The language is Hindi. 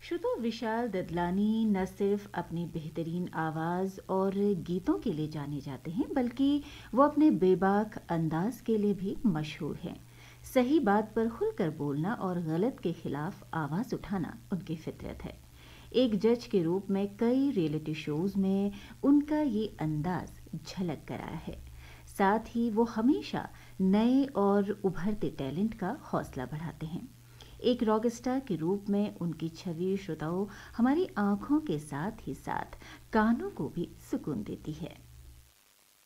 श्रोता विशाल ददलानी न सिर्फ अपनी बेहतरीन आवाज़ और गीतों के लिए जाने जाते हैं, बल्कि वो अपने बेबाक अंदाज के लिए भी मशहूर हैं। सही बात पर खुलकर बोलना और गलत के खिलाफ आवाज़ उठाना उनकी फितरत है। एक जज के रूप में कई रियलिटी शोज में उनका ये अंदाज झलक कर आया है। साथ ही वो हमेशा नए और उभरते टैलेंट का हौसला बढ़ाते हैं। एक रॉक स्टार के रूप में उनकी छवि श्रोताओं हमारी आंखों के साथ ही साथ कानों को भी सुकून देती है।